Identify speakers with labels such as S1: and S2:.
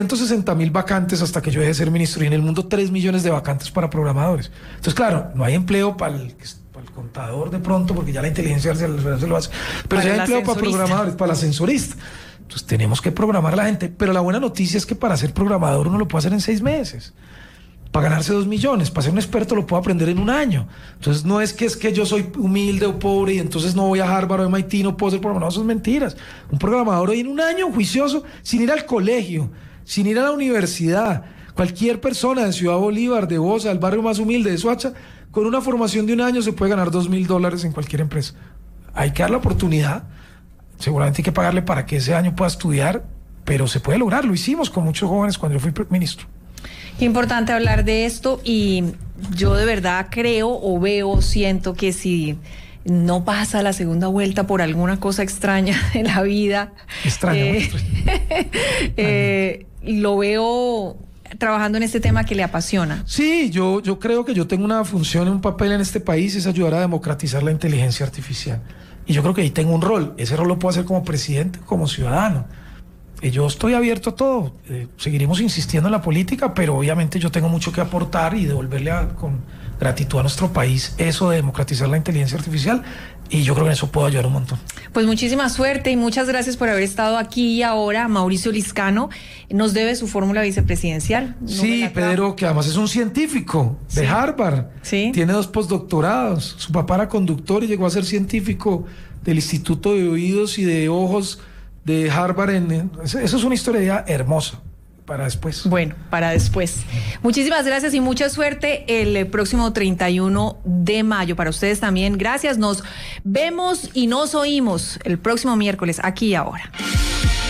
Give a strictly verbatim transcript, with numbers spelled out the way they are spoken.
S1: ciento sesenta mil vacantes hasta que yo dejé de ser ministro, y en el mundo tres millones de vacantes para programadores. Entonces, claro, no hay empleo para el, para el contador de pronto, porque ya la inteligencia artificial se lo hace, pero sí hay empleo para programadores, para el ascensorista. Entonces tenemos que programar a la gente, pero la buena noticia es que para ser programador uno lo puede hacer en seis meses. Para ganarse dos millones, para ser un experto lo puedo aprender en un año. Entonces no es que es que yo soy humilde o pobre y entonces no voy a Harvard o M I T, no puedo ser programador, eso es mentiras. Un programador hoy en un año juicioso, sin ir al colegio, sin ir a la universidad, cualquier persona de Ciudad Bolívar, de Bosa, del barrio más humilde de Soacha, con una formación de un año se puede ganar dos mil dólares en cualquier empresa. Hay que dar la oportunidad, seguramente hay que pagarle para que ese año pueda estudiar, pero se puede lograr, lo hicimos con muchos jóvenes cuando yo fui ministro.
S2: Qué importante hablar de esto, y yo de verdad creo o veo, siento que si no pasa la segunda vuelta por alguna cosa extraña de la vida,
S1: extraña,
S2: eh,
S1: extraña.
S2: eh, lo veo trabajando en este tema que le apasiona.
S1: Sí, yo, yo creo que yo tengo una función, un papel en este país, es ayudar a democratizar la inteligencia artificial. Y yo creo que ahí tengo un rol. Ese rol lo puedo hacer como presidente, como ciudadano. Yo estoy abierto a todo, eh, seguiremos insistiendo en la política, pero obviamente yo tengo mucho que aportar y devolverle a, con gratitud a nuestro país eso de democratizar la inteligencia artificial, y yo creo que en eso puedo ayudar un montón.
S2: Pues muchísima suerte y muchas gracias por haber estado aquí y ahora. Mauricio Liscano nos debe su fórmula vicepresidencial. No
S1: sí, Pedro, que además es un científico de sí. Harvard, sí. Tiene dos postdoctorados, su papá era conductor y llegó a ser científico del Instituto de Oídos y de Ojos de Harvard. En, eso es una historia hermosa para después.
S2: Bueno, para después. Muchísimas gracias y mucha suerte el próximo treinta y uno de mayo. Para ustedes también, gracias. Nos vemos y nos oímos el próximo miércoles, aquí y ahora.